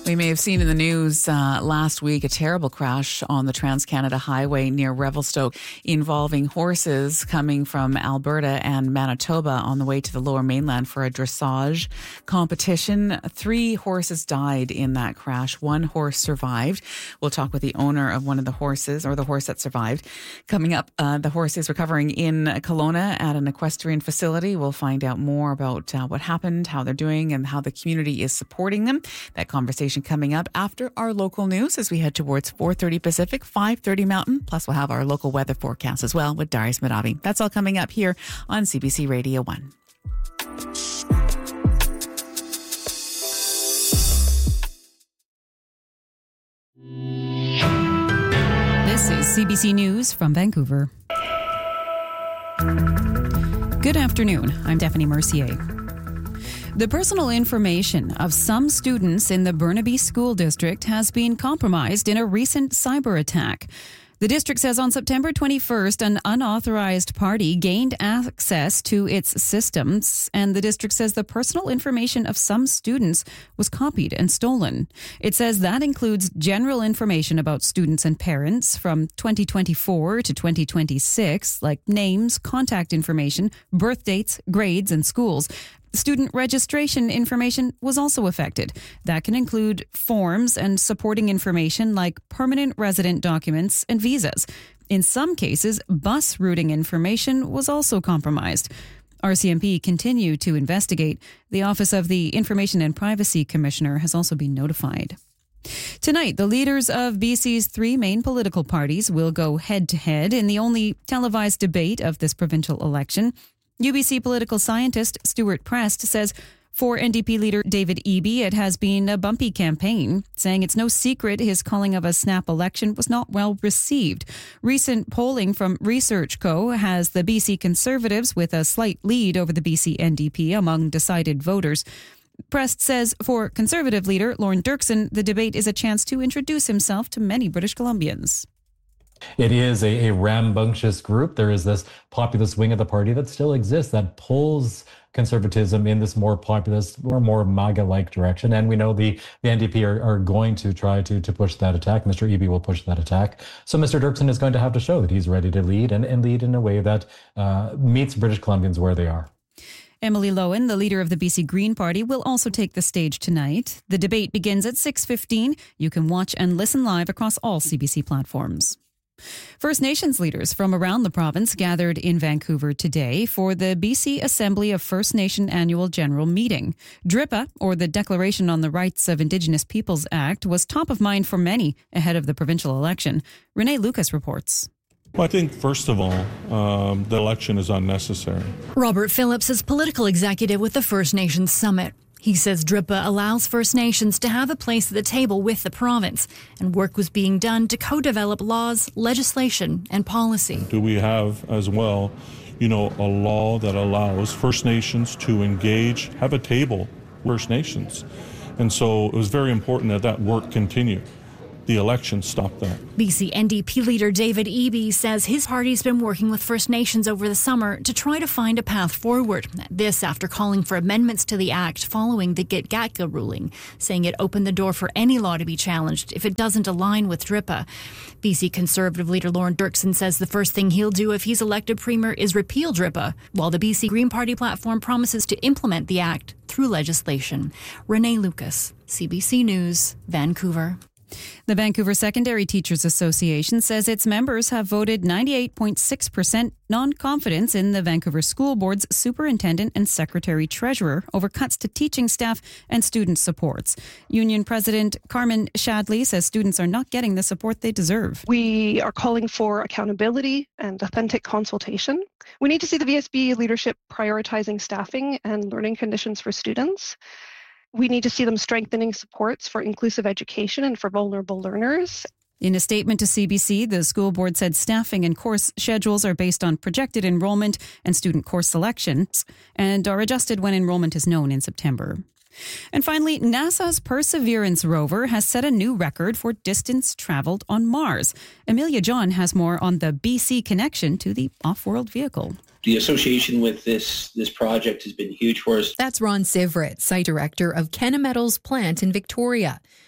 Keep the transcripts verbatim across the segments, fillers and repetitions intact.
We may have seen in the news uh, last week a terrible crash on the Trans-Canada Highway near Revelstoke involving horses coming from Alberta and Manitoba on the way to the Lower Mainland for a dressage competition. Three horses died in that crash. One horse survived. We'll talk with the owner of one of the horses, or the horse that survived. Coming up, uh, the horse is recovering in Kelowna at an equestrian facility. We'll find out more about uh, what happened, how they're doing, and how the community is supporting them. That conversation coming up after our local news as we head towards four thirty Pacific, five thirty Mountain. Plus, we'll have our local weather forecast as well with Darius Madavi. That's all coming up here on C B C Radio one. This is C B C News from Vancouver. Good afternoon. I'm Stephanie Mercier. The personal information of some students in the Burnaby School District has been compromised in a recent cyber attack. The district says on September twenty-first, an unauthorized party gained access to its systems, and the district says the personal information of some students was copied and stolen. It says that includes general information about students and parents from twenty twenty-four to twenty twenty-six, like names, contact information, birth dates, grades, and schools. Student registration information was also affected. That can include forms and supporting information like permanent resident documents and visas. In some cases, bus routing information was also compromised. R C M P continue to investigate. The Office of the Information and Privacy Commissioner has also been notified. Tonight, the leaders of B C's three main political parties will go head-to-head in the only televised debate of this provincial election. U B C political scientist Stuart Prest says for N D P leader David Eby, it has been a bumpy campaign, saying it's no secret his calling of a snap election was not well received. Recent polling from Research Co has the B C Conservatives with a slight lead over the B C N D P among decided voters. Prest says for Conservative leader Lorne Dirksen, the debate is a chance to introduce himself to many British Columbians. It is a, a rambunctious group. There is this populist wing of the party that still exists that pulls conservatism in this more populist or more MAGA-like direction. And we know the, the N D P are, are going to try to, to push that attack. Mister Eby will push that attack. So Mister Dirksen is going to have to show that he's ready to lead and, and lead in a way that uh, meets British Columbians where they are. Emily Lowen, the leader of the B C Green Party, will also take the stage tonight. The debate begins at six fifteen. You can watch and listen live across all C B C platforms. First Nations leaders from around the province gathered in Vancouver today for the B C Assembly of First Nation Annual General Meeting. D R I P A, or the Declaration on the Rights of Indigenous Peoples Act, was top of mind for many ahead of the provincial election. Renee Lucas reports. Well, I think, first of all, um, the election is unnecessary. Robert Phillips is political executive with the First Nations Summit. He says D R I P A allows First Nations to have a place at the table with the province, and work was being done to co-develop laws, legislation, and policy. Do we have as well, you know, a law that allows First Nations to engage, have a table with First Nations? And so it was very important that that work continue. The election stopped that. B C N D P leader David Eby says his party's been working with First Nations over the summer to try to find a path forward. This after calling for amendments to the act following the Gitgatka ruling, saying it opened the door for any law to be challenged if it doesn't align with D R I P A. B C Conservative leader Lorne Dirksen says the first thing he'll do if he's elected Premier is repeal D R I P A, while the B C Green Party platform promises to implement the act through legislation. Renee Lucas, C B C News, Vancouver. The Vancouver Secondary Teachers Association says its members have voted ninety-eight point six percent non-confidence in the Vancouver School Board's superintendent and secretary-treasurer over cuts to teaching staff and student supports. Union President Carmen Shadley says students are not getting the support they deserve. We are calling for accountability and authentic consultation. We need to see the V S B leadership prioritizing staffing and learning conditions for students. We need to see them strengthening supports for inclusive education and for vulnerable learners. In a statement to C B C, the school board said staffing and course schedules are based on projected enrollment and student course selections and are adjusted when enrollment is known in September. And finally, NASA's Perseverance rover has set a new record for distance traveled on Mars. Amelia John has more on the B C connection to the off-world vehicle. The association with this this project has been huge for us. That's Ron Sivrit, site director of Kennametal's plant in Victoria.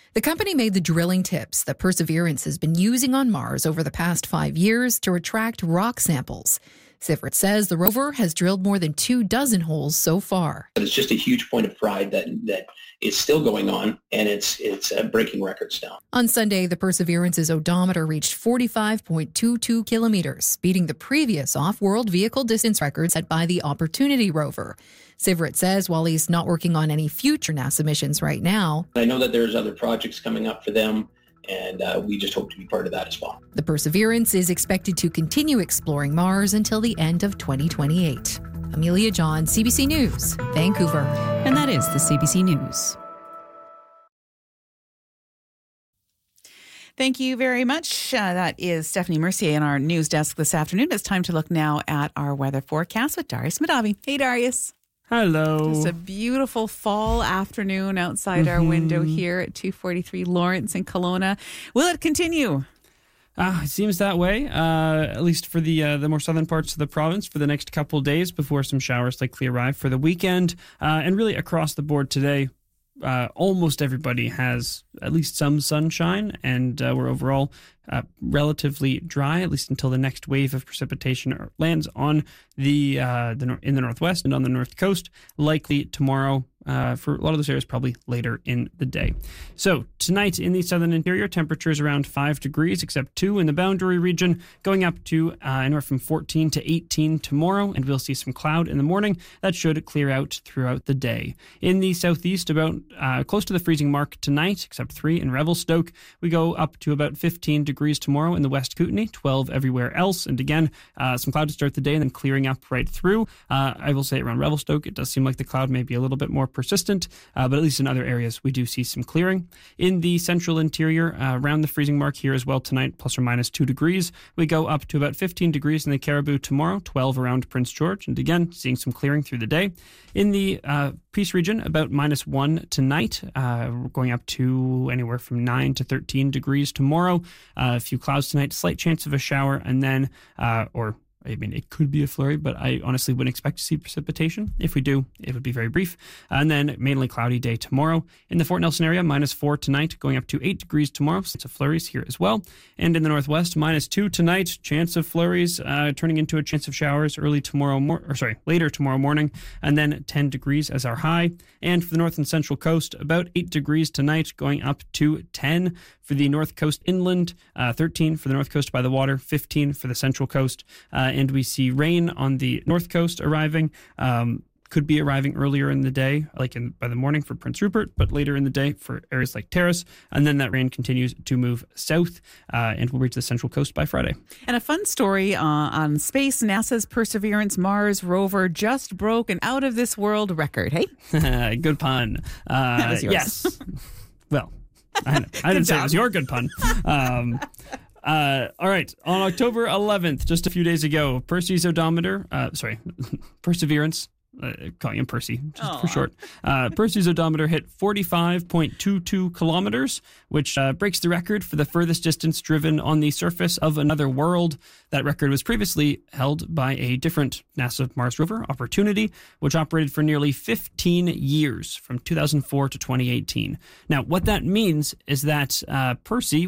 The company made the drilling tips that Perseverance has been using on Mars over the past five years to retract rock samples. Sivert says the rover has drilled more than two dozen holes so far. It's just a huge point of pride that that is still going on, and it's it's uh, breaking records now. On Sunday, the Perseverance's odometer reached forty-five point two two kilometers, beating the previous off-world vehicle distance record set by the Opportunity rover. Sivert says while he's not working on any future NASA missions right now, I know that there's other projects coming up for them, and uh, we just hope to be part of that as well. The Perseverance is expected to continue exploring Mars until the end of twenty twenty-eight. Amelia John, C B C News, Vancouver. And that is the C B C News. Thank you very much. Uh, that is Stephanie Mercier in our news desk this afternoon. It's time to look now at our weather forecast with Darius Madavi. Hey, Darius. Hello. Just a beautiful fall afternoon outside mm-hmm. our window here at two forty-three Lawrence in Kelowna. Will it continue? Uh, it seems that way, uh, at least for the uh, the more southern parts of the province for the next couple of days before some showers likely arrive for the weekend. Uh, and really across the board today, uh, almost everybody has at least some sunshine, and uh, we're overall uh, relatively dry, at least until the next wave of precipitation lands on the, uh, the in the northwest and on the north coast, likely tomorrow. Uh, for a lot of those areas, probably later in the day. So tonight in the southern interior, temperatures around five degrees, except two in the boundary region, going up to uh, anywhere from fourteen to eighteen tomorrow, and we'll see some cloud in the morning. That should clear out throughout the day. In the southeast, about uh, close to the freezing mark tonight, except three in Revelstoke. We go up to about fifteen degrees tomorrow in the West Kootenay, twelve everywhere else. And again, uh, some cloud to start the day and then clearing up right through. Uh, I will say around Revelstoke, it does seem like the cloud may be a little bit more persistent, uh, but at least in other areas we do see some clearing. In the central interior, uh, around the freezing mark here as well tonight, plus or minus two degrees. We go up to about fifteen degrees in the Caribou tomorrow, twelve around Prince George, and again seeing some clearing through the day. In the uh, Peace region, about minus one tonight, uh, going up to anywhere from nine to thirteen degrees tomorrow. Uh, a few clouds tonight, slight chance of a shower, and then uh, or I mean, it could be a flurry, but I honestly wouldn't expect to see precipitation. If we do, it would be very brief. And then mainly cloudy day tomorrow. In the Fort Nelson area, minus four tonight, going up to eight degrees tomorrow. Chance of flurries here as well. And in the northwest, minus two tonight, chance of flurries, uh, turning into a chance of showers early tomorrow, mor- or sorry, later tomorrow morning. And then ten degrees as our high. And for the north and central coast, about eight degrees tonight, going up to ten for the north coast inland, uh, thirteen for the north coast by the water, fifteen for the central coast. Uh, and we see rain on the north coast arriving. Um, could be arriving earlier in the day, like in by the morning for Prince Rupert, but later in the day for areas like Terrace. And then that rain continues to move south uh, and will reach the central coast by Friday. And a fun story uh, on space. NASA's Perseverance Mars rover just broke an out-of-this-world record. Hey? Good pun. Uh, that was yours. Yes. Well, I, I didn't say it was your good pun. Um Uh, all right. On October eleventh, just a few days ago, Percy's odometer, uh, sorry, Perseverance, uh, calling him Percy just Aww. for short, uh, Percy's odometer hit forty-five point two two kilometers, which uh, breaks the record for the furthest distance driven on the surface of another world. That record was previously held by a different NASA Mars rover, Opportunity, which operated for nearly fifteen years, from two thousand four to twenty eighteen. Now, what that means is that uh, Percy